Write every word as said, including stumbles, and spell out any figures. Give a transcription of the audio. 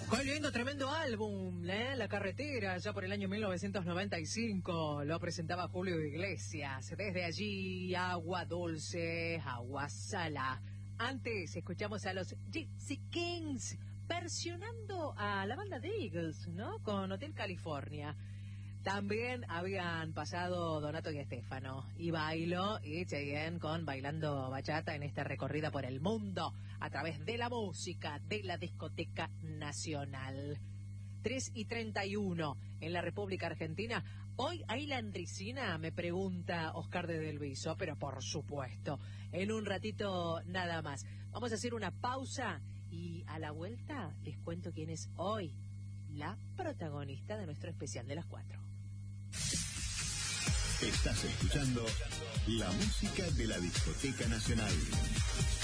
Qué lindo, tremendo álbum, ¿eh? La Carretera, ya por el año mil novecientos noventa y cinco, lo presentaba Julio Iglesias. Desde allí, Agua Dulce, Agua Sala. Antes escuchamos a los Gypsy Kings versionando a la banda de Eagles, ¿no? Con Hotel California. También habían pasado Donato y Estefano, y Bailo y Cheyenne con Bailando Bachata en esta recorrida por el mundo a través de la música de la discoteca nacional. tres y treinta y uno en la República Argentina. Hoy hay landricina, me pregunta Oscar de Del Viso, pero por supuesto, en un ratito nada más. Vamos a hacer una pausa y a la vuelta les cuento quién es hoy la protagonista de nuestro especial de las cuatro. Estás escuchando la música de la Discoteca Nacional.